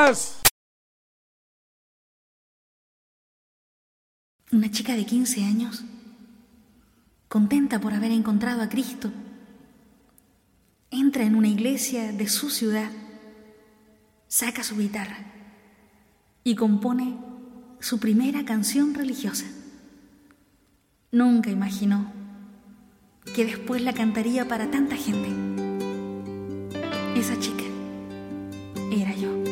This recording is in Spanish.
más! Una chica de 15 años, contenta por haber encontrado a Cristo, entra en una iglesia de su ciudad, saca su guitarra y compone su primera canción religiosa. Nunca imaginó que después la cantaría para tanta gente. Esa chica era yo.